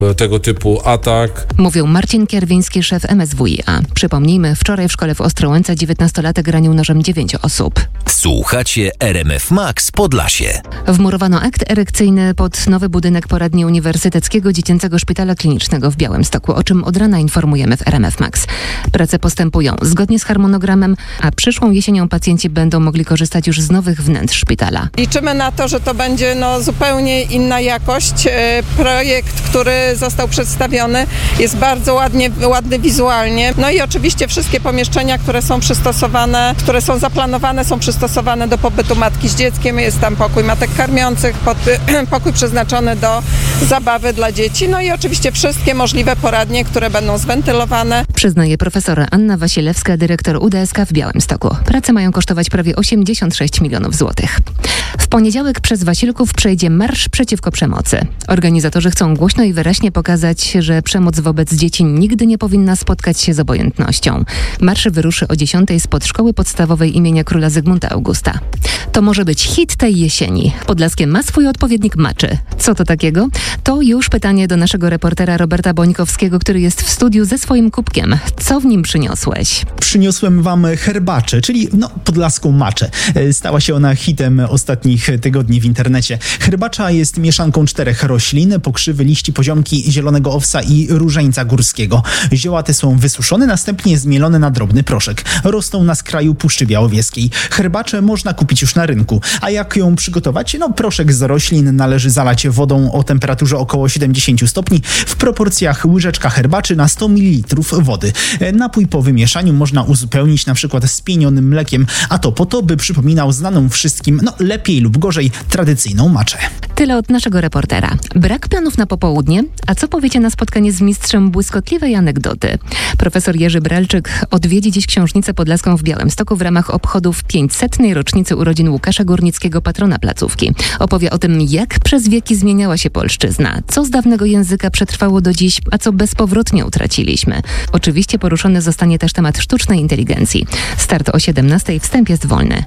tego typu atak. Mówił Marcin Kierwiński, szef MSWiA. Przypomnijmy, wczoraj w szkole w Ostrołęce 19-latek ranił nożem 9 osób. Słuchacie RMF Max Podlasie. Wmurowano akt erekcyjny pod nowy budynek poradni Uniwersyteckiego Dziecięcego Szpitala Klinicznego w Białymstoku, o czym od rana informujemy w RMF Max. Prace postępują zgodnie z harmonogramem, a przyszłą jesienią pacjenci będą mogli korzystać już z nowych wnętrz szpitala. Liczymy na to, że to będzie zupełnie inna jakość. Projekt, który został przedstawiony, jest bardzo ładny wizualnie. No i oczywiście wszystkie pomieszczenia, które są przystosowane, które są zaplanowane, są przystosowane do pobytu matki z dzieckiem. Jest tam pokój matek karmiących, pokój przeznaczony do zabawy dla dzieci. No i oczywiście wszystkie możliwe poradnie, które będą zwentylowane. Przyznaje profesor Anna Wasilewska, dyrektor UDSK w Białymstoku. Prace mają kosztować prawie 86 milionów złotych. W poniedziałek przez Wasilków przejdzie Marsz Przeciwko Przemocy. Organizatorzy chcą głośno i wyraźnie pokazać, że przemoc wobec dzieci nigdy nie powinna spotkać się z obojętnością. Marsz wyruszy o 10 spod Szkoły Podstawowej imienia Króla Zygmunta Augusta. To może być hit tej jesieni. Podlaskie ma swój odpowiednik maczy. Co to takiego? To już pytanie do naszego reportera Roberta Bońkowskiego, który jest w studiu ze swoim kubkiem. Co w nim przyniosłeś? Przyniosłem wam herbaczę, czyli podlaską maczę. Stała się ona hitem ostatnich tygodni w internecie. Herbacza jest mieszanką 4 roślin: pokrzywy, liści, poziomki, zielonego owsa i różańca górskiego. Zioła te są wysuszone, następnie zmielone na drobny proszek. Rosną na skraju Puszczy Białowieskiej. Herbaczę można kupić już na rynku. A jak ją przygotować? Proszek z roślin należy zalać wodą o temperaturze około 70 stopni w proporcjach łyżeczka herbaczy na 100 ml wody. Napój po wymieszaniu można uzupełnić na przykład spienionym mlekiem, a to po to, by przypominał znaną wszystkim, lepiej lub gorzej, tradycyjną maczę. Tyle od naszego reportera. Brak planów na popołudnie? A co powiecie na spotkanie z mistrzem błyskotliwej anegdoty? Profesor Jerzy Bralczyk odwiedzi dziś Książnicę Podlaską w Białymstoku w ramach obchodów 500. rocznicy urodzin Łukasza Górnickiego, patrona placówki. Opowie o tym, jak przez wieki zmieniała się polszczyzna, co z dawnego języka przetrwało do dziś, a co bezpowrotnie utraciliśmy. Oczywiście poruszony zostanie też temat sztucznej inteligencji. Start o 17:00, wstęp jest wolny.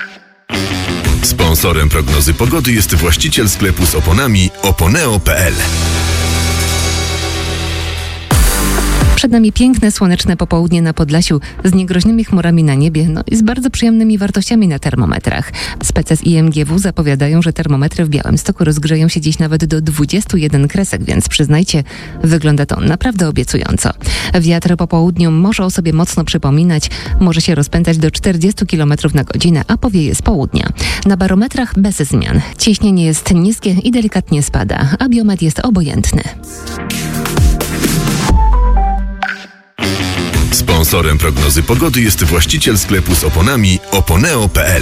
Sponsorem prognozy pogody jest właściciel sklepu z oponami oponeo.pl. Przed nami piękne, słoneczne popołudnie na Podlasiu z niegroźnymi chmurami na niebie, i z bardzo przyjemnymi wartościami na termometrach. Spece z IMGW zapowiadają, że termometry w Białymstoku rozgrzeją się dziś nawet do 21 kresek, więc przyznajcie, wygląda to naprawdę obiecująco. Wiatr po południu może o sobie mocno przypominać, może się rozpędzać do 40 km na godzinę, a powieje z południa. Na barometrach bez zmian. Ciśnienie jest niskie i delikatnie spada, a biometr jest obojętny. Sponsorem prognozy pogody jest właściciel sklepu z oponami oponeo.pl.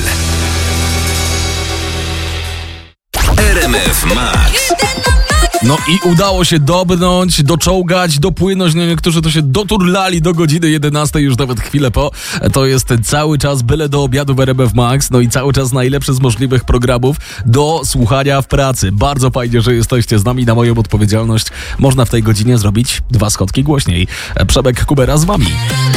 RMF Max. I udało się dobrnąć, doczołgać, dopłynąć. Niektórzy to się doturlali do godziny 11, już nawet chwilę po. To jest cały czas byle do obiadu w RMF Max. I cały czas najlepszy z możliwych programów do słuchania w pracy. Bardzo fajnie, że jesteście z nami. Na moją odpowiedzialność można w tej godzinie zrobić 2 schodki głośniej. Przemek Kubera z wami.